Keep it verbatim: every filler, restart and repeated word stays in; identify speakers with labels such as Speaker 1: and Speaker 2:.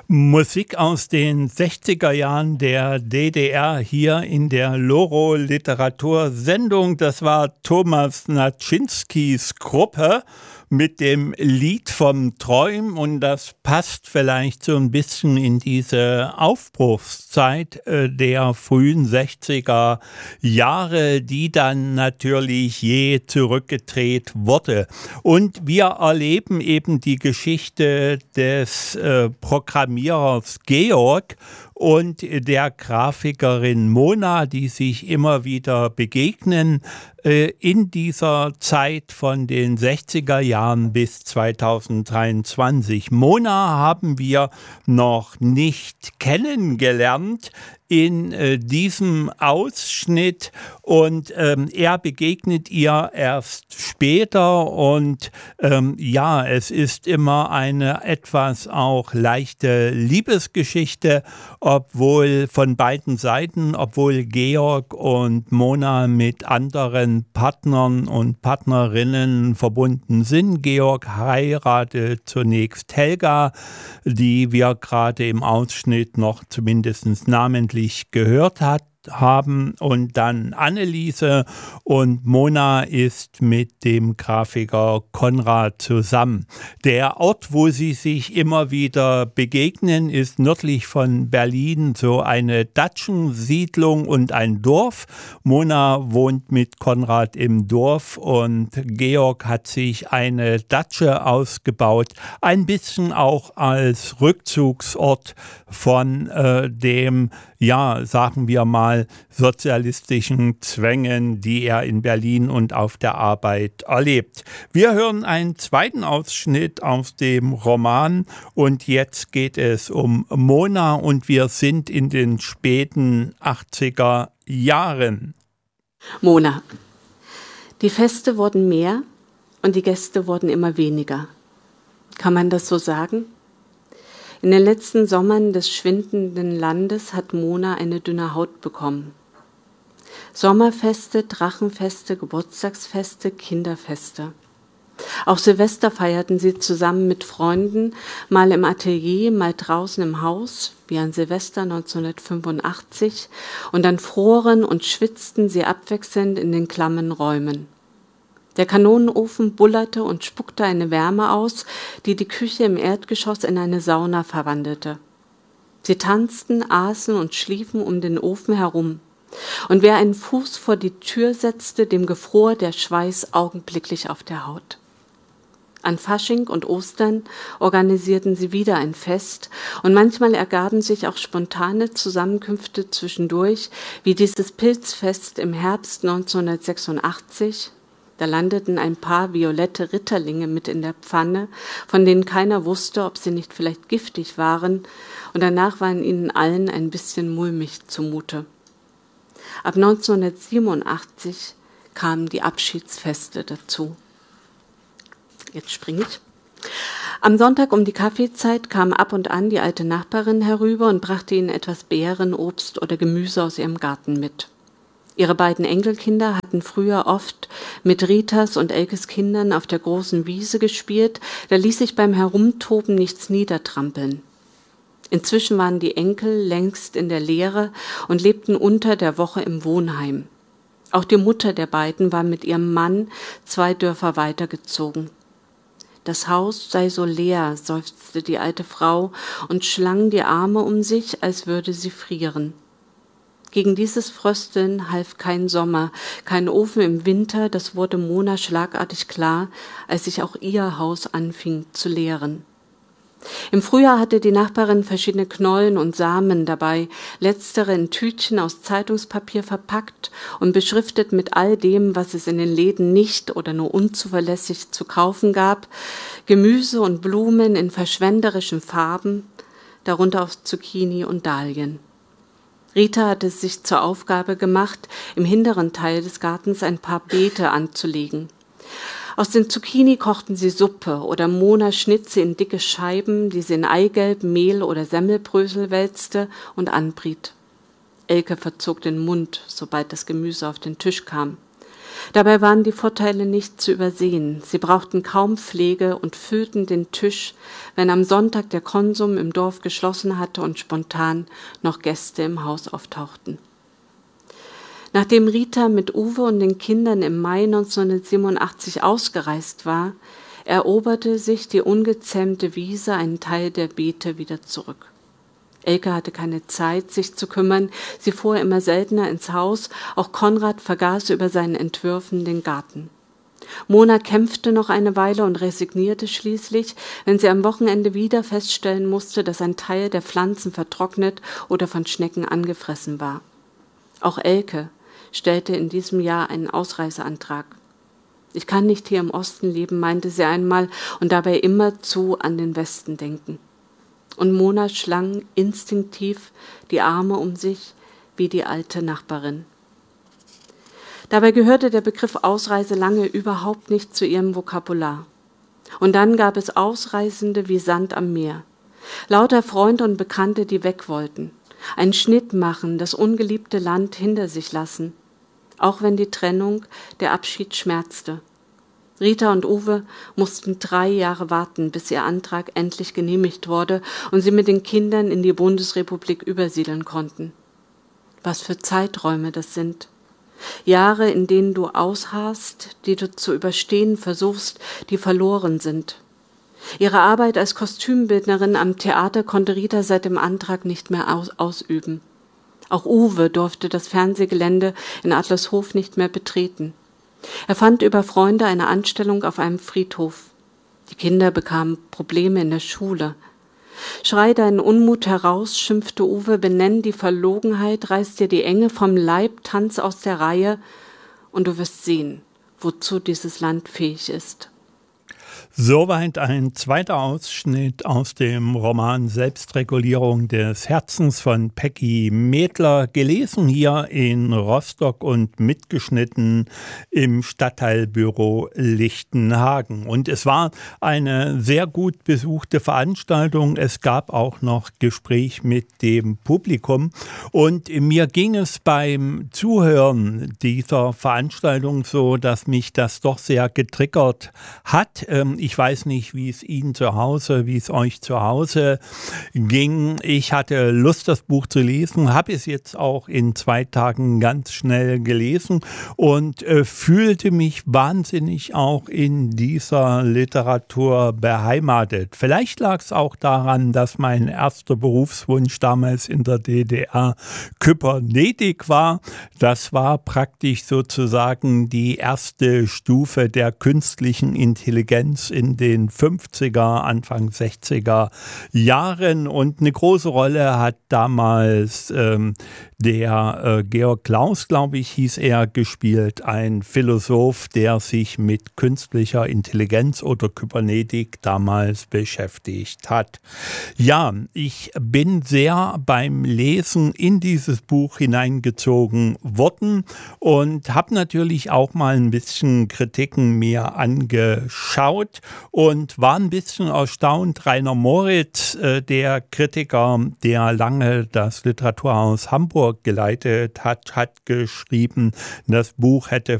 Speaker 1: Musik aus den sechziger Jahren der D D R hier in der Loro Literatursendung. Das war Thomas Naczynskis Gruppe mit dem Lied vom Träumen, und das passt vielleicht so ein bisschen in diese Aufbruchszeit äh, der frühen sechziger Jahre, die dann natürlich je zurückgedreht wurde. Und wir erleben eben die Geschichte des äh, Programmierers Georg und der Grafikerin Mona, die sich immer wieder begegnen äh, in dieser Zeit von den sechziger Jahren bis zweitausenddreiundzwanzig. Mona haben wir noch nicht kennengelernt in äh, diesem Ausschnitt, und ähm, er begegnet ihr erst später, und ähm, ja, es ist immer eine etwas auch leichte Liebesgeschichte, obwohl von beiden Seiten, obwohl Georg und Mona mit anderen Partnern und Partnerinnen verbunden sind. Georg heiratet zunächst Helga, die wir gerade im Ausschnitt noch zumindest namentlich gehört hat, haben, und dann Anneliese, und Mona ist mit dem Grafiker Konrad zusammen. Der Ort, wo sie sich immer wieder begegnen, ist nördlich von Berlin so eine Datschensiedlung und ein Dorf. Mona wohnt mit Konrad im Dorf und Georg hat sich eine Datsche ausgebaut, ein bisschen auch als Rückzugsort von äh, dem, ja, sagen wir mal, sozialistischen Zwängen, die er in Berlin und auf der Arbeit erlebt. Wir hören einen zweiten Ausschnitt aus dem Roman, und jetzt geht es um Mona, und wir sind in den späten achtziger Jahren.
Speaker 2: Mona. Die Feste wurden mehr und die Gäste wurden immer weniger. Kann man das so sagen? In den letzten Sommern des schwindenden Landes hat Mona eine dünne Haut bekommen. Sommerfeste, Drachenfeste, Geburtstagsfeste, Kinderfeste. Auch Silvester feierten sie zusammen mit Freunden, mal im Atelier, mal draußen im Haus, wie an Silvester neunzehnhundertfünfundachtzig, und dann froren und schwitzten sie abwechselnd in den klammen Räumen. Der Kanonenofen bullerte und spuckte eine Wärme aus, die die Küche im Erdgeschoss in eine Sauna verwandelte. Sie tanzten, aßen und schliefen um den Ofen herum. Und wer einen Fuß vor die Tür setzte, dem gefror der Schweiß augenblicklich auf der Haut. An Fasching und Ostern organisierten sie wieder ein Fest, und manchmal ergaben sich auch spontane Zusammenkünfte zwischendurch, wie dieses Pilzfest im Herbst neunzehnhundertsechsundachtzig. Da landeten ein paar violette Ritterlinge mit in der Pfanne, von denen keiner wusste, ob sie nicht vielleicht giftig waren, und danach waren ihnen allen ein bisschen mulmig zumute. Ab neunzehnhundertsiebenundachtzig kamen die Abschiedsfeste dazu. Jetzt springe ich. Am Sonntag um die Kaffeezeit kam ab und an die alte Nachbarin herüber und brachte ihnen etwas Beeren, Obst oder Gemüse aus ihrem Garten mit. Ihre beiden Enkelkinder hatten früher oft mit Ritas und Elkes Kindern auf der großen Wiese gespielt, da ließ sich beim Herumtoben nichts niedertrampeln. Inzwischen waren die Enkel längst in der Lehre und lebten unter der Woche im Wohnheim. Auch die Mutter der beiden war mit ihrem Mann zwei Dörfer weitergezogen. Das Haus sei so leer, seufzte die alte Frau und schlang die Arme um sich, als würde sie frieren. Gegen dieses Frösteln half kein Sommer, kein Ofen im Winter, das wurde Mona schlagartig klar, als sich auch ihr Haus anfing zu leeren. Im Frühjahr hatte die Nachbarin verschiedene Knollen und Samen dabei, letztere in Tütchen aus Zeitungspapier verpackt und beschriftet mit all dem, was es in den Läden nicht oder nur unzuverlässig zu kaufen gab, Gemüse und Blumen in verschwenderischen Farben, darunter auch Zucchini und Dahlien. Rita hatte es sich zur Aufgabe gemacht, im hinteren Teil des Gartens ein paar Beete anzulegen. Aus den Zucchini kochten sie Suppe oder Mona schnitt sie in dicke Scheiben, die sie in Eigelb, Mehl oder Semmelbrösel wälzte und anbriet. Elke verzog den Mund, sobald das Gemüse auf den Tisch kam. Dabei waren die Vorteile nicht zu übersehen. Sie brauchten kaum Pflege und füllten den Tisch, wenn am Sonntag der Konsum im Dorf geschlossen hatte und spontan noch Gäste im Haus auftauchten. Nachdem Rita mit Uwe und den Kindern im Mai neunzehnhundertsiebenundachtzig ausgereist war, eroberte sich die ungezähmte Wiese einen Teil der Beete wieder zurück. Elke hatte keine Zeit, sich zu kümmern. Sie fuhr immer seltener ins Haus. Auch Konrad vergaß über seinen Entwürfen den Garten. Mona kämpfte noch eine Weile und resignierte schließlich, wenn sie am Wochenende wieder feststellen musste, dass ein Teil der Pflanzen vertrocknet oder von Schnecken angefressen war. Auch Elke stellte in diesem Jahr einen Ausreiseantrag. Ich kann nicht hier im Osten leben, meinte sie einmal und dabei immerzu an den Westen denken. Und Mona schlang instinktiv die Arme um sich wie die alte Nachbarin. Dabei gehörte der Begriff Ausreise lange überhaupt nicht zu ihrem Vokabular. Und dann gab es Ausreisende wie Sand am Meer. Lauter Freunde und Bekannte, die weg wollten. Einen Schnitt machen, das ungeliebte Land hinter sich lassen. Auch wenn die Trennung, der Abschied schmerzte. Rita und Uwe mussten drei Jahre warten, bis ihr Antrag endlich genehmigt wurde und sie mit den Kindern in die Bundesrepublik übersiedeln konnten. Was für Zeiträume das sind. Jahre, in denen du ausharrst, die du zu überstehen versuchst, die verloren sind. Ihre Arbeit als Kostümbildnerin am Theater konnte Rita seit dem Antrag nicht mehr aus- ausüben. Auch Uwe durfte das Fernsehgelände in Adlershof nicht mehr betreten. Er fand über Freunde eine Anstellung auf einem Friedhof. Die Kinder bekamen Probleme in der Schule. Schrei deinen Unmut heraus, schimpfte Uwe, benenn die Verlogenheit, reiß dir die Enge vom Leib, tanz aus der Reihe und du wirst sehen, wozu dieses Land fähig ist.
Speaker 1: Soweit ein zweiter Ausschnitt aus dem Roman Selbstregulierung des Herzens von Peggy Medler, gelesen hier in Rostock und mitgeschnitten im Stadtteilbüro Lichtenhagen. Und es war eine sehr gut besuchte Veranstaltung. Es gab auch noch Gespräch mit dem Publikum. Und mir ging es beim Zuhören dieser Veranstaltung so, dass mich das doch sehr getriggert hat. Ich weiß nicht, wie es Ihnen zu Hause, wie es euch zu Hause ging. Ich hatte Lust, das Buch zu lesen, habe es jetzt auch in zwei Tagen ganz schnell gelesen und äh, fühlte mich wahnsinnig auch in dieser Literatur beheimatet. Vielleicht lag es auch daran, dass mein erster Berufswunsch damals in der D D R Kybernetik war. Das war praktisch sozusagen die erste Stufe der künstlichen Intelligenz in den fünfziger, Anfang sechziger Jahren. Und eine große Rolle hat damals ähm, der äh, Georg Klaus, glaube ich, hieß er, gespielt. Ein Philosoph, der sich mit künstlicher Intelligenz oder Kybernetik damals beschäftigt hat. Ja, ich bin sehr beim Lesen in dieses Buch hineingezogen worden und habe natürlich auch mal ein bisschen Kritiken mir angeschaut und war ein bisschen erstaunt. Rainer Moritz, äh, der Kritiker, der lange das Literaturhaus Hamburg geleitet hat, hat geschrieben, das Buch hätte